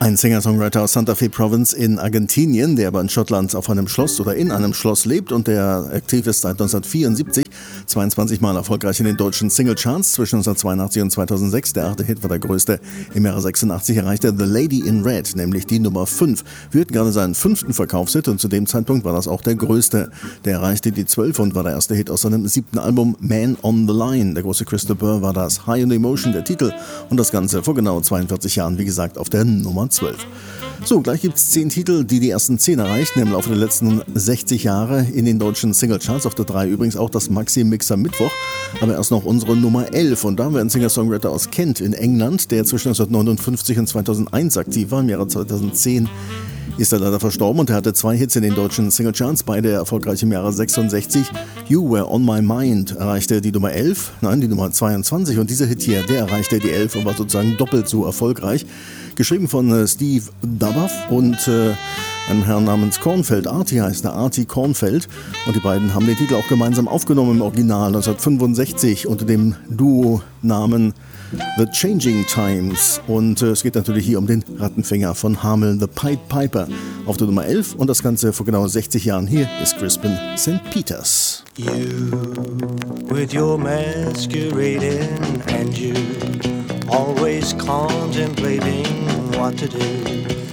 Ein Singer-Songwriter aus Santa Fe Province in Argentinien, der aber in Schottland auf einem Schloss oder in einem Schloss lebt und der aktiv ist seit 1974, 22 Mal erfolgreich in den deutschen Singlecharts zwischen 1982 und 2006. Der 8. Hit war der größte. Im Jahre 86 erreichte The Lady in Red, nämlich die Nummer 5. Führte gerade seinen 5. Verkaufshit und zu dem Zeitpunkt war das auch der größte. Der erreichte die 12 und war der erste Hit aus seinem 7. Album Man on the Line. Der große Christopher Burr war das. High on Emotion, der Titel, und das Ganze vor genau 42 Jahren, wie gesagt, auf der Nummer 12. So, gleich gibt es 10 Titel, die ersten 10 erreichten im Laufe der letzten 60 Jahre in den deutschen Singlecharts. Auf der 3 übrigens auch das Maxi-Mixer Mittwoch, aber erst noch unsere Nummer 11. Und da haben wir einen Singer-Songwriter aus Kent in England, der zwischen 1959 und 2001 aktiv war. Im Jahre 2010 ist er leider verstorben und er hatte 2 Hits in den deutschen Singlecharts, beide erfolgreich im Jahre 66. You Were On My Mind erreichte die Nummer 11, nein, die Nummer 22, und dieser Hit hier, der erreichte die 11 und war sozusagen doppelt so erfolgreich. Geschrieben von Steve Duboff und einem Herrn namens Kornfeld. Artie heißt er, Artie Kornfeld, und die beiden haben den Titel auch gemeinsam aufgenommen im Original 1965 unter dem Duo-Namen The Changing Times, und es geht natürlich hier um den Rattenfänger von Hameln, The Pied Piper, auf der Nummer 11, und das Ganze vor genau 60 Jahren. Hier ist Crispin St. Peters. You with your masquerading and you always contemplating what to do.